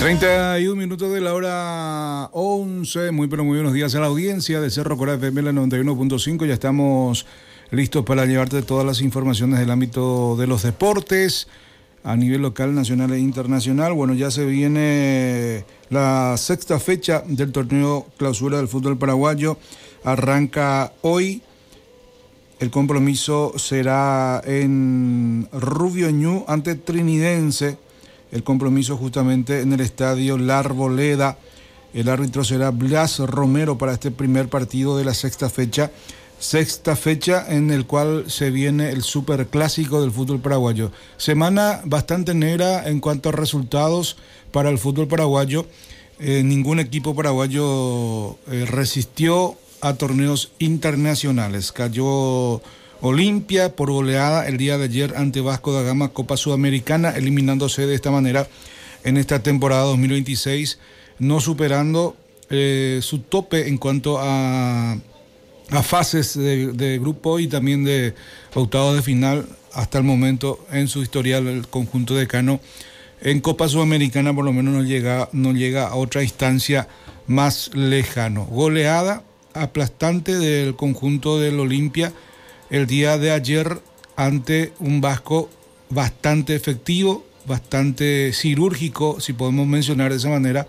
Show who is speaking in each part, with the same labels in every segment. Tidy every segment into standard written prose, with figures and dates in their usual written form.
Speaker 1: 31 minutos de la hora 11. Muy pero muy buenos días a la audiencia de Cerro Corá FM 91.5. Ya estamos listos para llevarte todas las informaciones del ámbito de los deportes a nivel local, nacional e internacional. Bueno, ya se viene la sexta fecha del torneo clausura del fútbol paraguayo. Arranca hoy. El compromiso será en Rubio Ñu ante Trinidense. El compromiso justamente en el estadio La Arboleda. El árbitro será Blas Romero para este primer partido de la sexta fecha. Sexta fecha en el cual se viene el superclásico del fútbol paraguayo. Semana bastante negra en cuanto a resultados para el fútbol paraguayo. Ningún equipo paraguayo resistió a torneos internacionales. Cayó Olimpia por goleada el día de ayer ante Vasco da Gama, Copa Sudamericana, eliminándose de esta manera en esta temporada 2026, no superando su tope en cuanto a fases de grupo y también de octavos de final hasta el momento en su historial. El conjunto decano en Copa Sudamericana por lo menos no llega a otra instancia más lejano. Goleada aplastante del conjunto del Olimpia el día de ayer ante un Vasco bastante efectivo, bastante quirúrgico, si podemos mencionar de esa manera,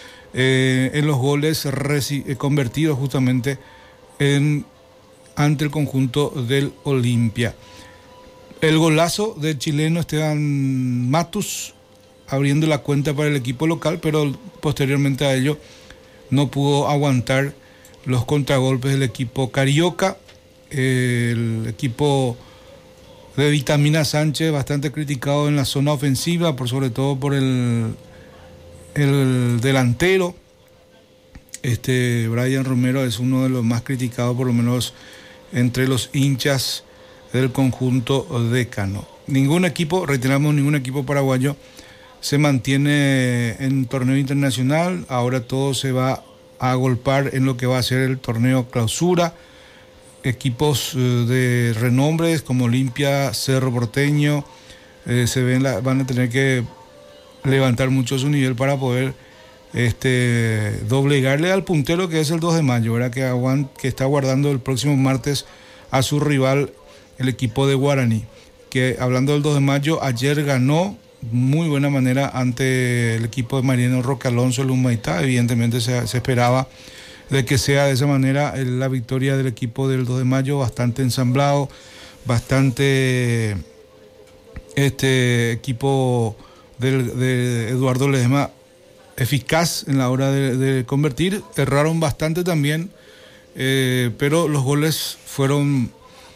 Speaker 1: en los goles convertidos justamente ante el conjunto del Olimpia. El golazo del chileno Esteban Matus abriendo la cuenta para el equipo local, pero posteriormente a ello no pudo aguantar los contragolpes del equipo carioca. El equipo de Vitamina Sánchez bastante criticado en la zona ofensiva, sobre todo por el delantero. Brian Romero es uno de los más criticados, por lo menos entre los hinchas del conjunto decano. Ningún equipo paraguayo se mantiene en torneo internacional. Ahora todo se va a agolpar en lo que va a ser el torneo clausura. Equipos de renombres como Olimpia, Cerro Porteño, van a tener que levantar mucho su nivel para poder doblegarle al puntero que es el 2 de mayo, ¿verdad? Que está guardando el próximo martes a su rival, el equipo de Guaraní. Que hablando del 2 de mayo, ayer ganó muy buena manera ante el equipo de Mariano Roque Alonso, el Humaitá. Evidentemente se esperaba de que sea de esa manera la victoria del equipo del 2 de mayo, bastante ensamblado, bastante equipo de Eduardo Ledesma eficaz en la hora de convertir. Erraron bastante también, pero los goles fueron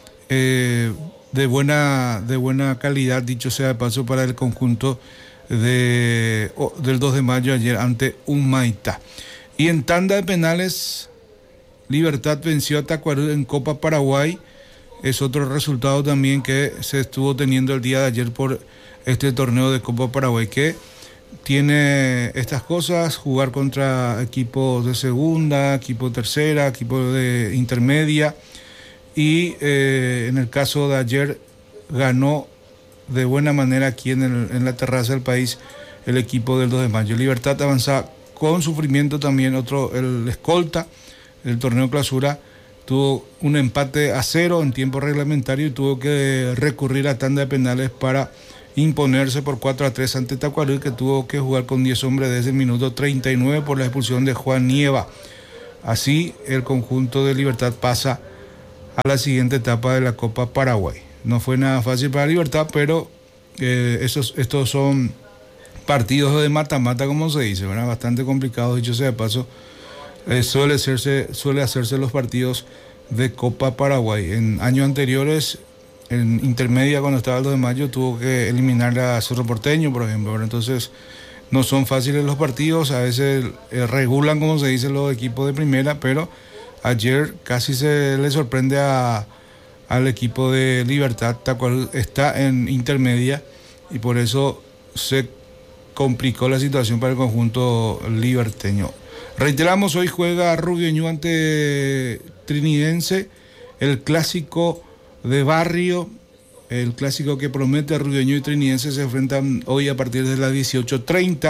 Speaker 1: de buena calidad, dicho sea de paso, para el conjunto del 2 de mayo ayer ante Humaitá. Y en tanda de penales, Libertad venció a Tacuarembó en Copa Paraguay. Es otro resultado también que se estuvo teniendo el día de ayer por este torneo de Copa Paraguay, que tiene estas cosas: jugar contra equipos de segunda, equipos de tercera, equipos de intermedia. Y en el caso de ayer ganó de buena manera aquí en la terraza del país el equipo del 2 de mayo. Libertad avanza con sufrimiento también. El escolta del torneo clausura tuvo un empate a 0 en tiempo reglamentario y tuvo que recurrir a tanda de penales para imponerse por 4-3 ante Tacuarembó, que tuvo que jugar con 10 hombres desde el minuto 39 por la expulsión de Juan Nieva. Así el conjunto de Libertad pasa a la siguiente etapa de la Copa Paraguay. No fue nada fácil para Libertad, pero estos son partidos de mata-mata, como se dice, ¿verdad? Bastante complicados, dicho sea de paso. Suele hacerse los partidos de Copa Paraguay. En años anteriores, en intermedia, cuando estaba el 2 de mayo, tuvo que eliminar a Cerro Porteño, por ejemplo, ¿verdad? Entonces no son fáciles los partidos, a veces regulan, como se dice, los equipos de primera, pero ayer casi se le sorprende al equipo de Libertad. Tacuarembó está en intermedia y por eso se complicó la situación para el conjunto liberteño. Reiteramos, hoy juega Rubio Ñu ante Trinidense, el clásico de barrio, el clásico que promete. Rubio Ñu y Trinidense se enfrentan hoy a partir de las 18:30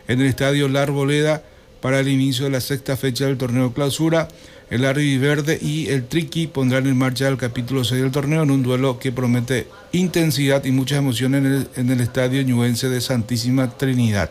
Speaker 1: en el estadio La Arboleda para el inicio de la sexta fecha del torneo Clausura. El Verde y el Triqui pondrán en marcha el capítulo 6 del torneo en un duelo que promete intensidad y muchas emociones en el estadio ñubense de Santísima Trinidad.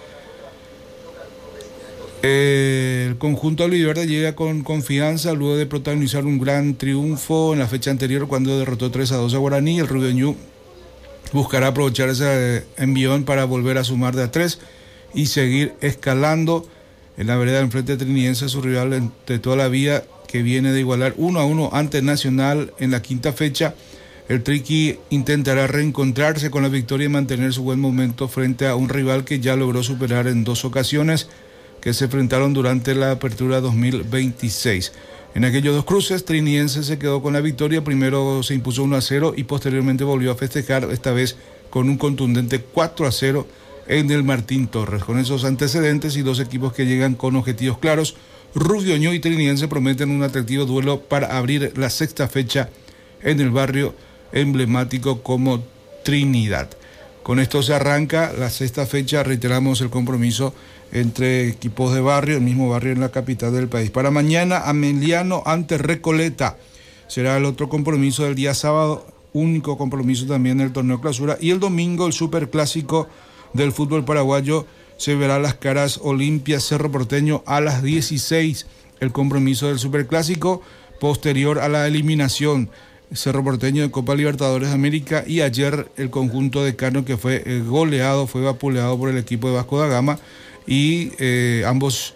Speaker 1: El conjunto albiverde llega con confianza luego de protagonizar un gran triunfo en la fecha anterior cuando derrotó 3-2 a Guaraní. El Rubio Ñu buscará aprovechar ese envión para volver a sumar de a 3 y seguir escalando. En la vereda del frente trinidense, su rival de toda la vida, que viene de igualar 1-1 ante Nacional en la quinta fecha. El Triqui intentará reencontrarse con la victoria y mantener su buen momento frente a un rival que ya logró superar en 2 ocasiones que se enfrentaron durante la apertura 2026. En aquellos 2 cruces, Trinidense se quedó con la victoria. Primero se impuso 1-0 y posteriormente volvió a festejar, esta vez con un contundente 4-0 en el Martín Torres. Con esos antecedentes y 2 equipos que llegan con objetivos claros, Rubio Ñu y Trinidense prometen un atractivo duelo para abrir la sexta fecha en el barrio emblemático como Trinidad. Con esto se arranca la sexta fecha, reiteramos el compromiso entre equipos de barrio, el mismo barrio en la capital del país. Para mañana, Ameliano ante Recoleta será el otro compromiso del día sábado, único compromiso también del torneo Clausura, y el domingo el superclásico del fútbol paraguayo se verá las caras Olimpia Cerro Porteño a las 16, el compromiso del superclásico posterior a la eliminación Cerro Porteño de Copa Libertadores de América, y ayer el conjunto de Cano que fue goleado, fue vapuleado por el equipo de Vasco da Gama, y ambos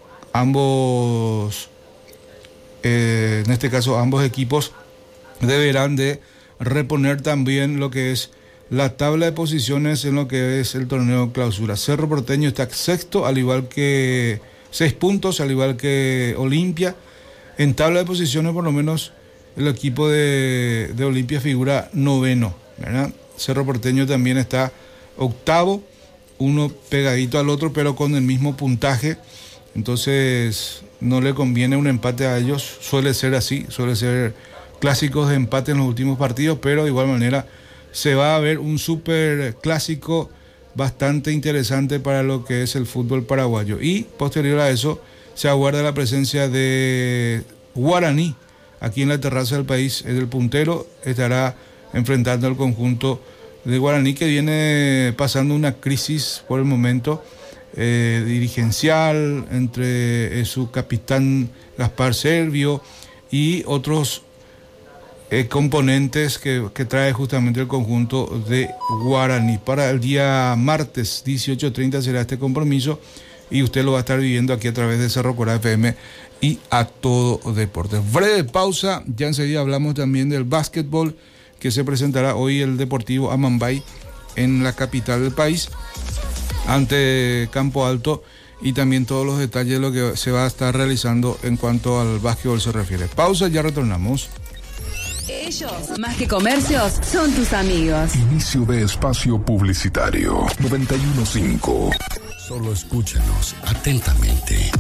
Speaker 1: en este caso ambos equipos deberán de reponer también lo que es la tabla de posiciones en lo que es el torneo Clausura. Cerro Porteño está sexto, al igual que 6 puntos, al igual que Olimpia. En tabla de posiciones, por lo menos, el equipo de Olimpia figura noveno, ¿verdad? Cerro Porteño también está octavo, uno pegadito al otro, pero con el mismo puntaje. Entonces, no le conviene un empate a ellos. Suele ser así, suele ser clásicos de empate en los últimos partidos, pero de igual manera se va a ver un super clásico bastante interesante para lo que es el fútbol paraguayo. Y posterior a eso se aguarda la presencia de Guaraní aquí en la terraza del país. Es el puntero, estará enfrentando al conjunto de Guaraní, que viene pasando una crisis por el momento dirigencial entre su capitán Gaspar Servio y otros componentes que trae justamente el conjunto de Guaraní. Para el día martes 18:30 será este compromiso y usted lo va a estar viviendo aquí a través de Cerro Corá FM y A Todo Deporte. Breve pausa, ya enseguida hablamos también del básquetbol que se presentará hoy el Deportivo Amambay en la capital del país ante Campo Alto, y también todos los detalles de lo que se va a estar realizando en cuanto al básquetbol se refiere. Pausa, ya retornamos.
Speaker 2: Ellos, más que comercios, son tus amigos.
Speaker 3: Inicio de espacio publicitario 91.5.
Speaker 4: Solo escúchanos atentamente.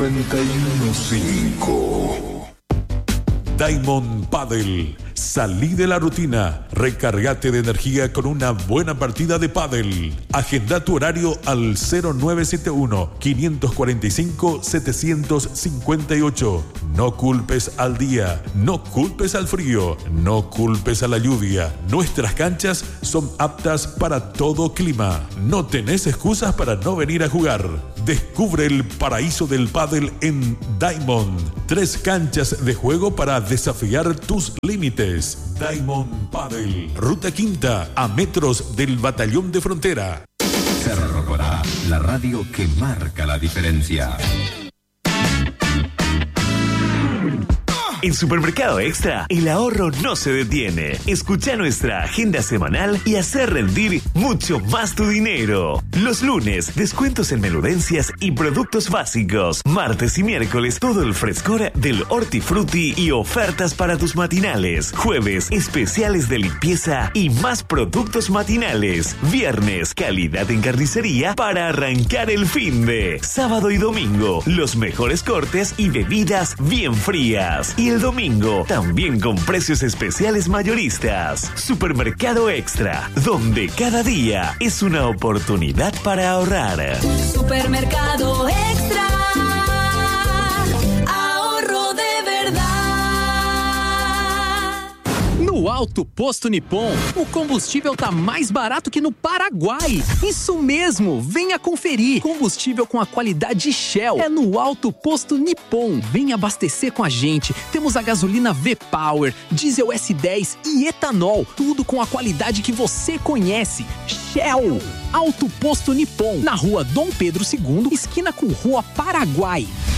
Speaker 3: 91.5.
Speaker 5: Diamond Paddle. Salí de la rutina. Recárgate de energía con una buena partida de pádel. Agenda tu horario al 0971-545-758. No culpes al día, no culpes al frío, no culpes a la lluvia. Nuestras canchas son aptas para todo clima. No tenés excusas para no venir a jugar. Descubre el paraíso del pádel en Diamond. 3 canchas de juego para desafiar tus límites. Diamond Paddle, Ruta Quinta, a metros del Batallón de Frontera.
Speaker 4: Cerro Corá, la radio que marca la diferencia.
Speaker 6: En Supermercado Extra, el ahorro no se detiene. Escucha nuestra agenda semanal y hacer rendir mucho más tu dinero. Los lunes, descuentos en menudencias y productos básicos. Martes y miércoles, todo el frescor del hortifruti y ofertas para tus matinales. Jueves, especiales de limpieza y más productos matinales. Viernes, calidad en carnicería para arrancar el finde. Sábado y domingo, los mejores cortes y bebidas bien frías. Y el domingo, también con precios especiales mayoristas. Supermercado Extra, donde cada día es una oportunidad para ahorrar.
Speaker 2: Supermercado Extra. Ahorro de verdad.
Speaker 7: No Alto Posto Nippon, o combustível tá mais barato que no Paraguai. Isso mesmo, venha conferir. Combustível com a qualidade Shell é no Alto Posto Nippon. Venha abastecer com a gente. Temos a gasolina V-Power, diesel S10 e etanol. Tudo com a qualidade que você conhece. Shell. Alto Posto Nippon, na rua Dom Pedro II, esquina com Rua Paraguai.